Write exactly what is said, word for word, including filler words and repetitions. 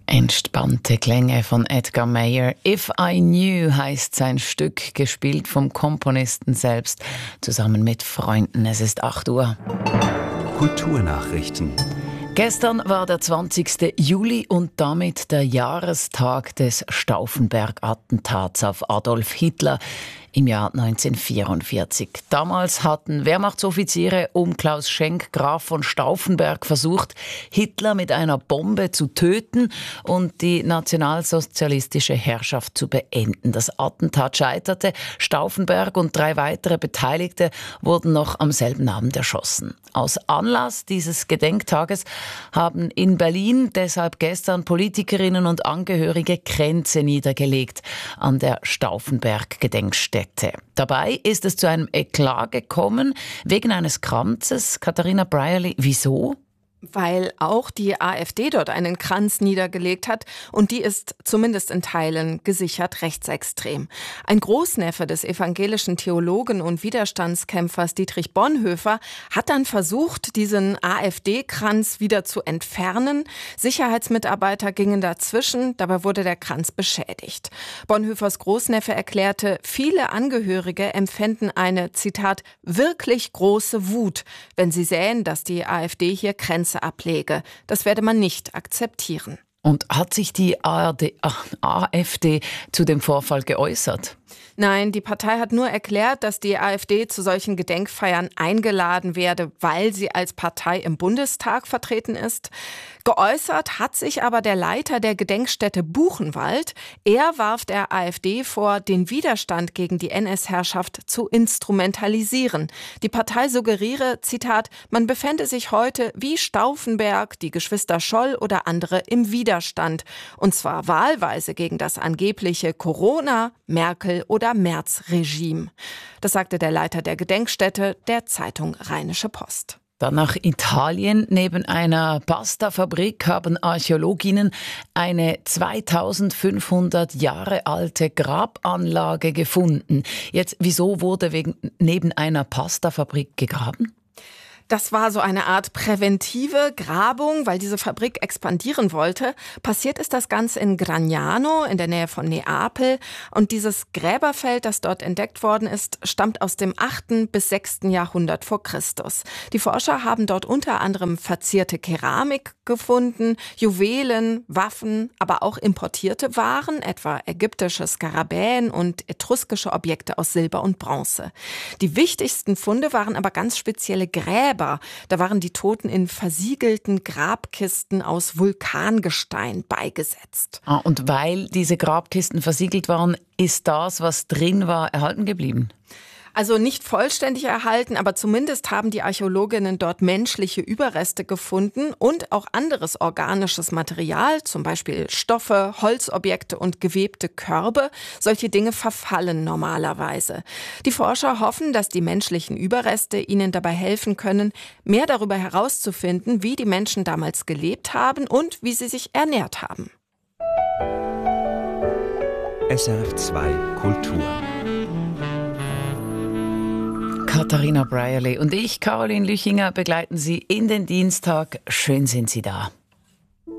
Entspannte Klänge von Edgar Meyer. If I Knew heißt sein Stück, gespielt vom Komponisten selbst, zusammen mit Freunden. Es ist acht Uhr. Kulturnachrichten. Gestern war der zwanzigste Juli und damit der Jahrestag des Stauffenberg-Attentats auf Adolf Hitler im Jahr neunzehnhundertvierundvierzig. Damals hatten Wehrmachtsoffiziere um Klaus Schenk, Graf von Stauffenberg, versucht, Hitler mit einer Bombe zu töten und die nationalsozialistische Herrschaft zu beenden. Das Attentat scheiterte. Stauffenberg und drei weitere Beteiligte wurden noch am selben Abend erschossen. Aus Anlass dieses Gedenktages haben in Berlin deshalb gestern Politikerinnen und Angehörige Kränze niedergelegt an der Stauffenberg-Gedenkstätte. Dabei ist es zu einem Eklat gekommen wegen eines Kranzes. Katharina Brierley, wieso? Weil auch die AfD dort einen Kranz niedergelegt hat und die ist zumindest in Teilen gesichert rechtsextrem. Ein Großneffe des evangelischen Theologen und Widerstandskämpfers Dietrich Bonhoeffer hat dann versucht, diesen AfD-Kranz wieder zu entfernen. Sicherheitsmitarbeiter gingen dazwischen, dabei wurde der Kranz beschädigt. Bonhoeffers Großneffe erklärte, viele Angehörige empfänden eine, Zitat, wirklich große Wut, wenn sie sähen, dass die AfD hier Grenzen ablege. Das werde man nicht akzeptieren. Und hat sich die A R D, AfD zu dem Vorfall geäußert? Nein, die Partei hat nur erklärt, dass die AfD zu solchen Gedenkfeiern eingeladen werde, weil sie als Partei im Bundestag vertreten ist. Geäußert hat sich aber der Leiter der Gedenkstätte Buchenwald. Er warf der AfD vor, den Widerstand gegen die N S-Herrschaft zu instrumentalisieren. Die Partei suggeriere, Zitat, man befände sich heute wie Stauffenberg, die Geschwister Scholl oder andere im Widerstand. Und zwar wahlweise gegen das angebliche Corona, Merkel oder Merz-Regime. Das sagte der Leiter der Gedenkstätte der Zeitung Rheinische Post. Dann nach Italien. Neben einer Pastafabrik haben Archäologinnen eine zweitausendfünfhundert Jahre alte Grabanlage gefunden. Jetzt, wieso wurde wegen, neben einer Pastafabrik gegraben? Das war so eine Art präventive Grabung, weil diese Fabrik expandieren wollte. Passiert ist das Ganze in Gragnano in der Nähe von Neapel. Und dieses Gräberfeld, das dort entdeckt worden ist, stammt aus dem achten bis sechsten Jahrhundert vor Christus. Die Forscher haben dort unter anderem verzierte Keramik gefunden, Juwelen, Waffen, aber auch importierte Waren, etwa ägyptische Skarabäen und etruskische Objekte aus Silber und Bronze. Die wichtigsten Funde waren aber ganz spezielle Gräber. Da waren die Toten in versiegelten Grabkisten aus Vulkangestein beigesetzt. Ah, und weil diese Grabkisten versiegelt waren, ist das, was drin war, erhalten geblieben? Also nicht vollständig erhalten, aber zumindest haben die Archäologinnen dort menschliche Überreste gefunden und auch anderes organisches Material, zum Beispiel Stoffe, Holzobjekte und gewebte Körbe. Solche Dinge verfallen normalerweise. Die Forscher hoffen, dass die menschlichen Überreste ihnen dabei helfen können, mehr darüber herauszufinden, wie die Menschen damals gelebt haben und wie sie sich ernährt haben. S R F zwei Kultur. Katharina Brierley und ich, Caroline Lüchinger, begleiten Sie in den Dienstag. Schön sind Sie da.